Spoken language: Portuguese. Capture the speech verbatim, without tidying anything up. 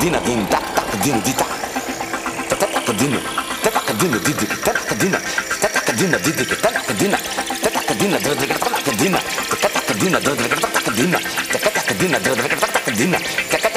dina din tak tak din di tak tak tak dina tak tak dina di di tak tak dina tak tak dina di di tak tak dina tak tak dina tak tak dina tak tak dina tak tak dina tak tak dina tak tak dina tak tak dina